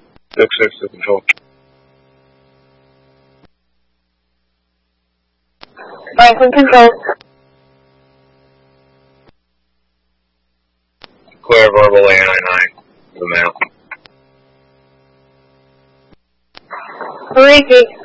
6-6 to control. Franklin control. Clear verbal A99 to the mail. Luigi.